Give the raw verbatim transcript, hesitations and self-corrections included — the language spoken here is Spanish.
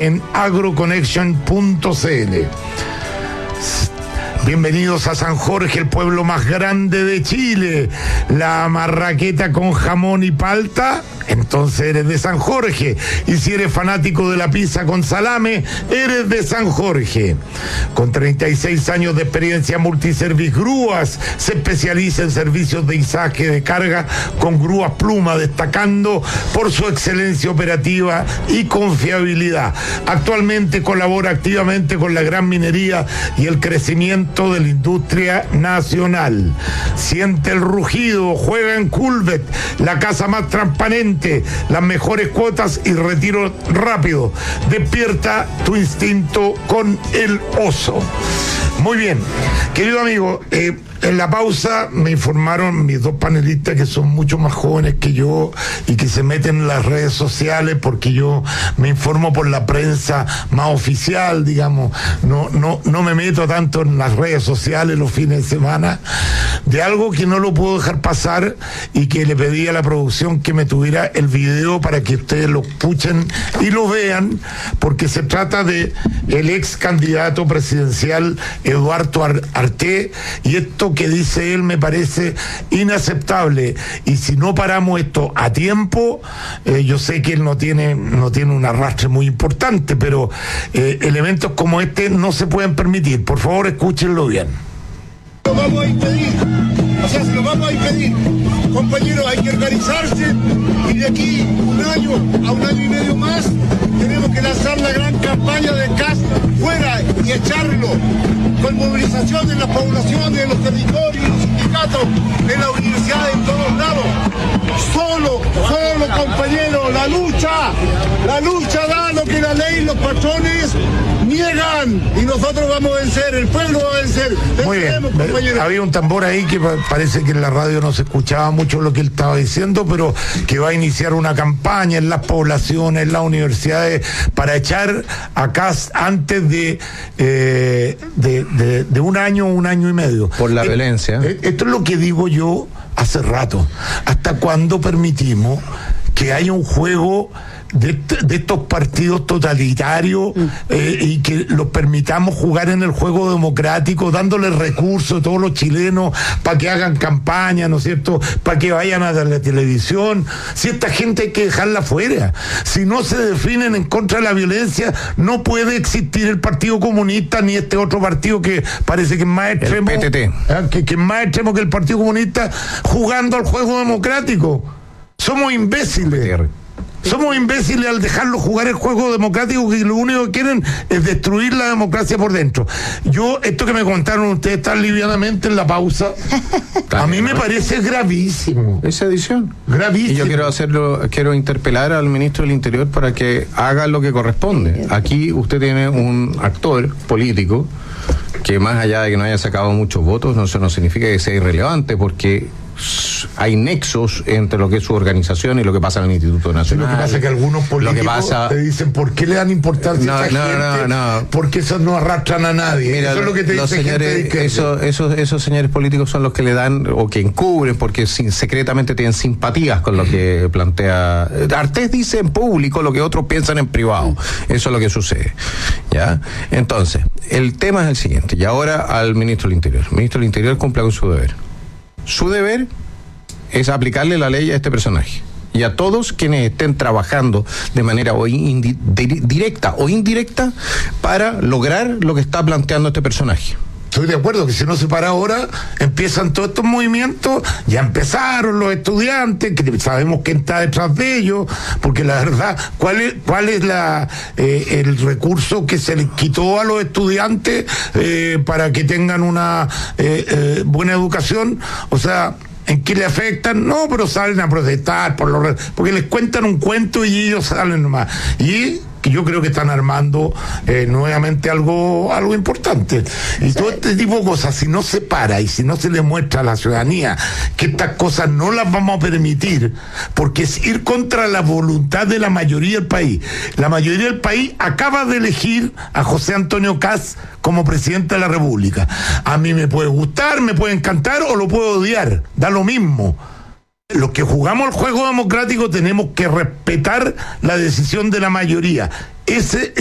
en agroconnection punto c l. Bienvenidos a San Jorge, el pueblo más grande de Chile. La marraqueta con jamón y palta, entonces eres de San Jorge. Y si eres fanático de la pizza con salame, eres de San Jorge. Con treinta y seis años de experiencia, Multiservice Grúas se especializa en servicios de izaje de carga con grúas Pluma, destacando por su excelencia operativa y confiabilidad. Actualmente colabora activamente con la gran minería y el crecimiento de la industria nacional. Siente el rugido, juega en Culvet, la casa más transparente, las mejores cuotas y retiro rápido. Despierta tu instinto con el oso. Muy bien, querido amigo, eh, en la pausa me informaron mis dos panelistas que son mucho más jóvenes que yo y que se meten en las redes sociales, porque yo me informo por la prensa más oficial, digamos, no, no, no me meto tanto en las redes sociales los fines de semana, de algo que no lo puedo dejar pasar y que le pedí a la producción que me tuviera el video para que ustedes lo escuchen y lo vean, porque se trata de el ex candidato presidencial Eduardo Arté, y esto que dice él me parece inaceptable, y si no paramos esto a tiempo, eh, yo sé que él no tiene no tiene un arrastre muy importante, pero eh, elementos como este no se pueden permitir. Por favor, escúchenlo bien. Lo vamos a impedir, o sea, se lo vamos a impedir, compañeros. Hay que organizarse y de aquí un año a un año y medio más tenemos que lanzar la gran campaña de C A S fuera y echarlo, con movilización en las poblaciones, en los territorios, en los sindicatos, en la universidad, en todos lados. Solo, solo, compañeros, la lucha, la lucha da lo que la ley y los patrones niegan, y nosotros vamos a vencer, el pueblo va a vencer. Muy bien, había un tambor ahí que parece que en la radio no se escuchaba mucho lo que él estaba diciendo, pero que va a iniciar una campaña en las poblaciones, en las universidades, para echar a C A S antes de, eh, de, de, de un año, un año y medio. Por la eh, violencia. Eh, esto es lo que digo yo hace rato. ¿Hasta cuándo permitimos que haya un juego de, de estos partidos totalitarios eh, y que los permitamos jugar en el juego democrático, dándoles recursos a todos los chilenos para que hagan campaña, ¿no es cierto?, para que vayan a la televisión? Si esta gente hay que dejarla fuera, si no se definen en contra de la violencia, no puede existir el Partido Comunista ni este otro partido que parece que es más extremo, el P T T. ¿eh? que, que es más extremo que el Partido Comunista, jugando al juego democrático. Somos imbéciles. Somos imbéciles al dejarlo jugar el juego democrático, que lo único que quieren es destruir la democracia por dentro. Yo, esto que me contaron ustedes tan livianamente en la pausa, a mí me parece gravísimo. Esa edición. Gravísimo. Y yo quiero hacerlo, quiero interpelar al ministro del Interior para que haga lo que corresponde. Aquí usted tiene un actor político que, más allá de que no haya sacado muchos votos, no, eso no significa que sea irrelevante, porque hay nexos entre lo que es su organización y lo que pasa en el Instituto Nacional. Lo que pasa es que algunos políticos pasa... te dicen, ¿por qué le dan importancia no, a esta no, gente? No, no. Porque esos no arrastran a nadie. Mira, eso es lo que te los dice señores, gente eso, esos, esos señores políticos son los que le dan, o que encubren, porque sin, secretamente tienen simpatías con lo que plantea Artés. Dice en público lo que otros piensan en privado. Eso es lo que sucede, ¿ya? Entonces, el tema es el siguiente, y ahora al ministro del Interior. El ministro del Interior cumpla con su deber. Su deber es aplicarle la ley a este personaje y a todos quienes estén trabajando de manera o indi- directa o indirecta para lograr lo que está planteando este personaje. Estoy de acuerdo que si no se para ahora, empiezan todos estos movimientos. Ya empezaron los estudiantes, que sabemos quién está detrás de ellos, porque la verdad, ¿cuál es, cuál es la eh, el recurso que se les quitó a los estudiantes eh, para que tengan una eh, eh, buena educación? O sea, ¿en qué le afectan? No, pero salen a protestar por los, porque les cuentan un cuento y ellos salen nomás. Y que yo creo que están armando eh, nuevamente algo algo importante. Y sí. Todo este tipo de cosas, si no se para y si no se le muestra a la ciudadanía que estas cosas no las vamos a permitir, porque es ir contra la voluntad de la mayoría del país. La mayoría del país acaba de elegir a José Antonio Kast como presidente de la República. A mí me puede gustar, me puede encantar o lo puedo odiar, da lo mismo. Los que jugamos el juego democrático tenemos que respetar la decisión de la mayoría. Ese